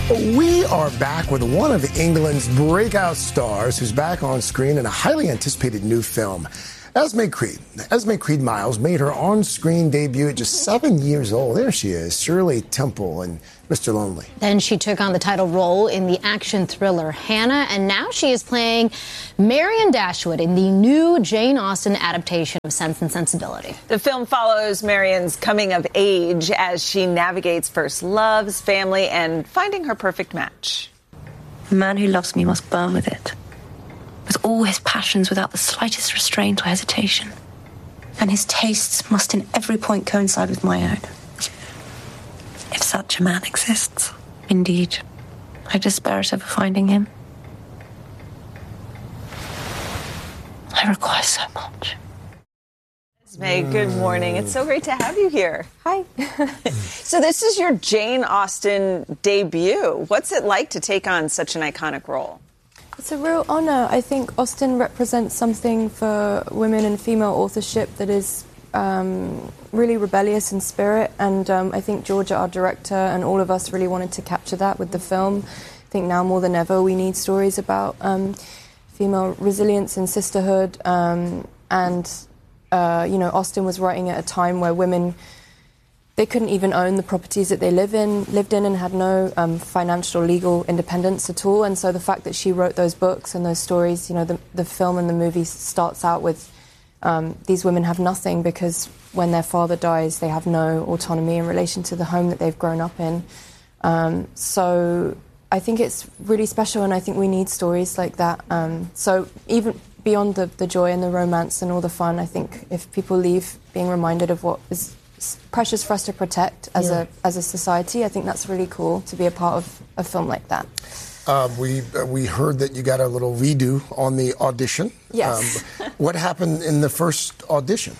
We are back with one of England's breakout stars who's back on screen in a highly anticipated new film. Esme Creed Miles made her on-screen debut at just 7 years old. There she is, Shirley Temple in Mr. Lonely. Then she took on the title role in the action thriller Hannah, and now she is playing Marion Dashwood in the new Jane Austen adaptation of Sense and Sensibility. The film follows Marion's coming of age as she navigates first loves, family, and finding her perfect match. The man who loves me must burn with it, with all his passions without the slightest restraint or hesitation. And his tastes must in every point coincide with my own. If such a man exists, indeed, I despair at ever finding him. I require so much. Esme, good morning. It's so great to have you here. Hi. So this is your Jane Austen debut. What's it like to take on such an iconic role? It's a real honour. I think Austen represents something for women and female authorship that is really rebellious in spirit, and I think Georgia, our director, and all of us really wanted to capture that with the film. I think now more than ever we need stories about female resilience and sisterhood, and Austen was writing at a time where women, they couldn't even own the properties that they lived in and had no financial, legal independence at all. And so the fact that she wrote those books and those stories, the film and the movie starts out with these women have nothing because when their father dies, they have no autonomy in relation to the home that they've grown up in. So I think it's really special, and I think we need stories like that. So even beyond the joy and the romance and all the fun, I think if people leave being reminded of what is precious for us to protect as a society, I think that's really cool to be a part of a film like that. We heard that you got a little redo on the audition. Yes. What happened in the first audition?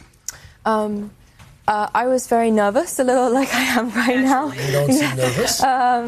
I was very nervous, a little like I am right now. You don't seem nervous.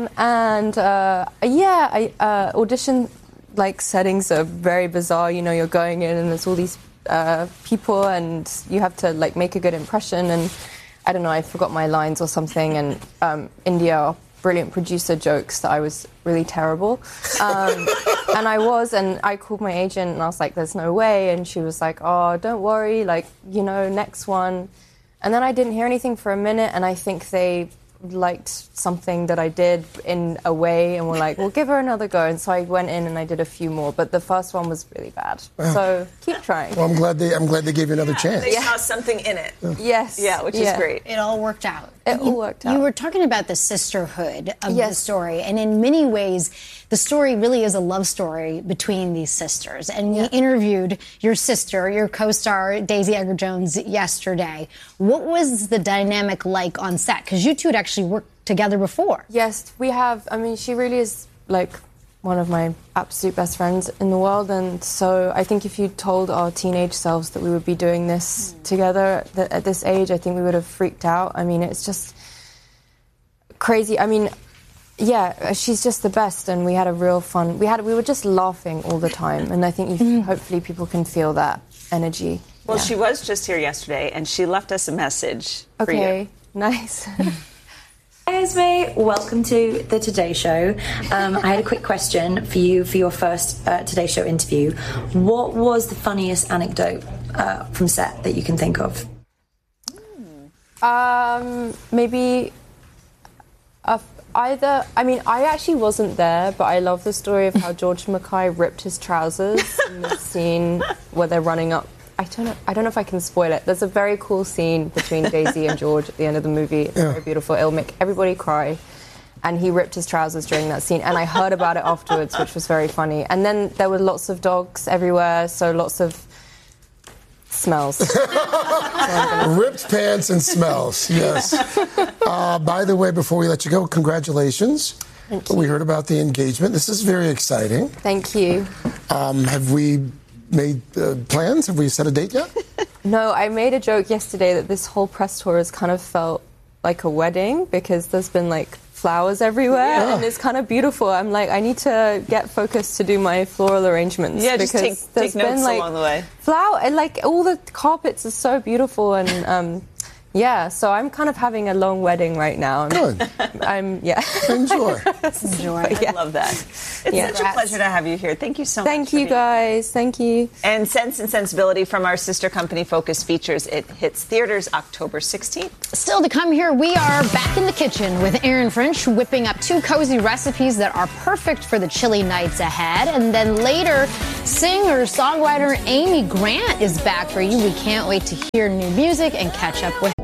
Audition settings are very bizarre. You're going in and there's all these people and you have to make a good impression, and I don't know, I forgot my lines or something, and India, our brilliant producer, jokes that I was really terrible. And I called my agent and I was like, there's no way. And she was like, oh, don't worry, next one. And then I didn't hear anything for a minute, and I think they liked something that I did in a way and were like, we'll give her another go. And so I went in and I did a few more, but the first one was really bad. So keep trying. Well, I'm glad they gave you another chance. They saw something in it. Yes. Yeah, which is great. It all worked out. It all worked out. You were talking about the sisterhood of the story, and in many ways, the story really is a love story between these sisters. And we interviewed your sister, your co-star, Daisy Edgar-Jones, yesterday. What was the dynamic like on set? Because you two had actually worked together before. Yes, we have. I mean, she really is one of my absolute best friends in the world, and so I think if you told our teenage selves that we would be doing this together at this age, I think we would have freaked out. I mean, it's just crazy. I mean, yeah, she's just the best, and we had a real fun. We were just laughing all the time, and I think hopefully people can feel that energy. Well, she was just here yesterday, and she left us a message for you. Okay, nice. Hi Esme, welcome to the Today Show. I had a quick question for you for your first Today Show interview. What was the funniest anecdote from set that you can think of? Maybe either. I mean, I actually wasn't there, but I love the story of how George Mackay ripped his trousers in the scene where they're running up. I don't know if I can spoil it. There's a very cool scene between Daisy and George at the end of the movie. It's very beautiful. It'll make everybody cry. And he ripped his trousers during that scene. And I heard about it afterwards, which was very funny. And then there were lots of dogs everywhere, so lots of smells. Ripped pants and smells, yes. By the way, before we let you go, congratulations. Thank you. We heard about the engagement. This is very exciting. Thank you. Have we made plans? Have we set a date yet? No, I made a joke yesterday that this whole press tour has kind of felt like a wedding because there's been flowers everywhere and it's kind of beautiful. I'm like, I need to get focused to do my floral arrangements. Yeah, because just take notes along the way. Flower, and all the carpets are so beautiful, and Yeah, so I'm kind of having a long wedding right now. Good. Enjoy. I love that. It's such a pleasure to have you here. Thank you so much. Thank you, guys. Thank you. And Sense and Sensibility from our sister company Focus Features. It hits theaters October 16th. Still to come here, we are back in the kitchen with Aaron French whipping up 2 cozy recipes that are perfect for the chilly nights ahead. And then later, singer-songwriter Amy Grant is back for you. We can't wait to hear new music and catch up with